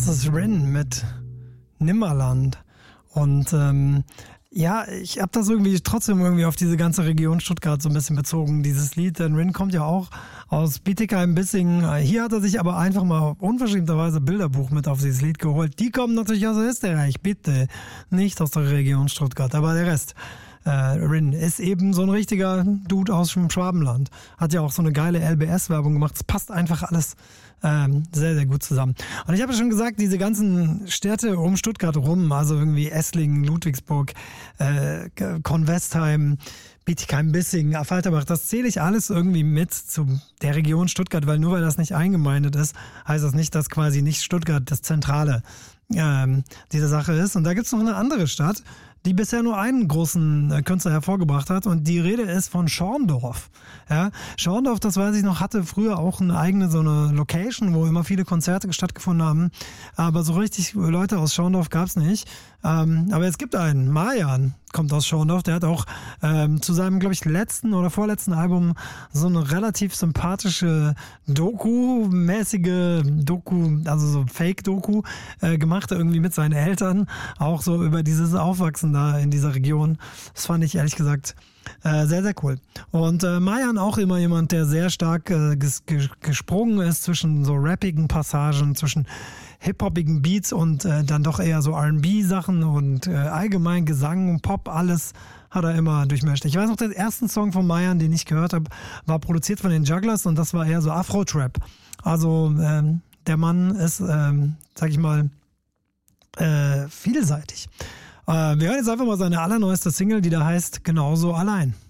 ist Rin mit Nimmerland. Und ja, ich habe das trotzdem irgendwie auf diese ganze Region Stuttgart so ein bisschen bezogen, dieses Lied. Denn Rin kommt ja auch aus Bietigheim-Bissingen. Hier hat er sich aber einfach mal unverschämterweise Bilderbuch mit auf dieses Lied geholt. Die kommen natürlich aus Österreich, bitte. Nicht aus der Region Stuttgart, aber der Rest. Rin ist eben so ein richtiger Dude aus dem Schwabenland. Hat ja auch so eine geile LBS-Werbung gemacht. Es passt einfach alles sehr, sehr gut zusammen. Und ich habe ja schon gesagt, diese ganzen Städte um Stuttgart rum, also irgendwie Esslingen, Ludwigsburg, Kornwestheim, Bietigheim-Bissingen, Affalterbach, das zähle ich alles irgendwie mit zu der Region Stuttgart, weil nur weil das nicht eingemeindet ist, heißt das nicht, dass quasi nicht Stuttgart das Zentrale dieser Sache ist. Und da gibt es noch eine andere Stadt, die bisher nur einen großen Künstler hervorgebracht hat, und die Rede ist von Schorndorf. Ja, Schorndorf, das weiß ich noch, hatte früher auch eine eigene so eine Location, wo immer viele Konzerte stattgefunden haben, aber so richtig Leute aus Schorndorf gab's nicht. Aber es gibt einen, Marjan kommt aus Schorndorf, der hat auch zu seinem, glaube ich, letzten oder vorletzten Album so eine relativ sympathische Doku-mäßige Doku, also so Fake-Doku gemacht, irgendwie mit seinen Eltern, auch so über dieses Aufwachsen da in dieser Region. Das fand ich ehrlich gesagt sehr, sehr cool. Und Marjan auch immer jemand, der sehr stark gesprungen ist zwischen so rappigen Passagen, zwischen hip-hoppigen Beats und dann doch eher so R&B-Sachen und allgemein Gesang und Pop, alles hat er immer durchmischt. Ich weiß noch, den ersten Song von Marjan, den ich gehört habe, war produziert von den Jugglers und das war eher so Afro-Trap. Also der Mann ist, sag ich mal, vielseitig. Wir hören jetzt einfach mal seine allerneueste Single, die da heißt Genauso allein.